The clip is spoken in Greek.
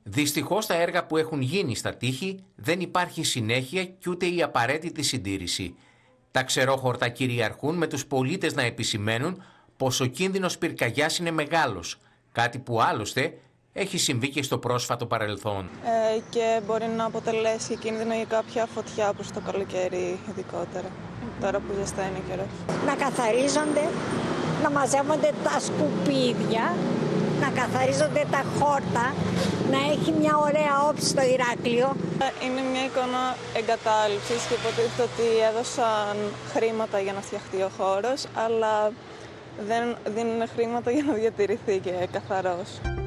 Δυστυχώς τα έργα που έχουν γίνει στα τείχη δεν υπάρχει συνέχεια και ούτε η απαραίτητη συντήρηση. Τα ξερόχορτα κυριαρχούν με τους πολίτες να επισημαίνουν πως ο κίνδυνος πυρκαγιάς είναι μεγάλος, κάτι που άλλωστε έχει συμβεί και στο πρόσφατο παρελθόν. Και μπορεί να αποτελέσει κίνδυνο για κάποια φωτιά προς το καλοκαίρι ειδικότερα, τώρα που ζεσταίνει ο καιρός. Να καθαρίζονται, να μαζεύονται τα σκουπίδια, να καθαρίζονται τα χόρτα, να έχει μια ωραία όψη στο Ηράκλειο. Είναι μια εικόνα εγκατάλειψης και υποτίθεται ότι έδωσαν χρήματα για να φτιαχτεί ο χώρος, αλλά δεν δίνουν χρήματα για να διατηρηθεί και καθαρός.